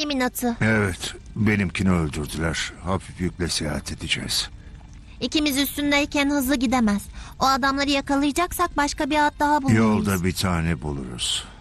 annemin atı. Evet, benimkini öldürdüler. Hafif yükle seyahat edeceğiz. İkimiz üstündeyken hızlı gidemez. O adamları yakalayacaksak başka bir at daha bulmalıyız. Yolda bir tane buluruz.